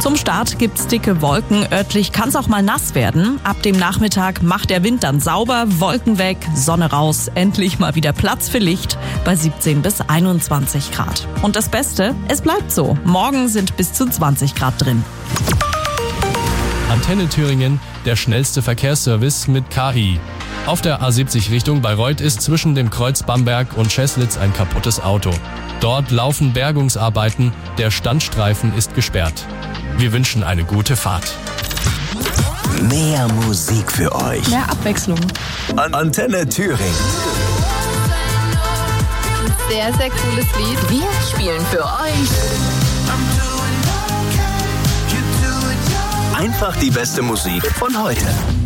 Zum Start gibt's dicke Wolken, örtlich kann's auch mal nass werden. Ab dem Nachmittag macht der Wind dann sauber, Wolken weg, Sonne raus, endlich mal wieder Platz für Licht bei 17 bis 21 Grad. Und das Beste, es bleibt so. Morgen sind bis zu 20 Grad drin. Antenne Thüringen, der schnellste Verkehrsservice mit KI. Auf der A70 Richtung Bayreuth ist zwischen dem Kreuz Bamberg und Scheßlitz ein kaputtes Auto. Dort laufen Bergungsarbeiten, der Standstreifen ist gesperrt. Wir wünschen eine gute Fahrt. Mehr Musik für euch. Mehr Abwechslung. Antenne Thüringen. Sehr, sehr cooles Lied. Wir spielen für euch Einfach die beste Musik von heute.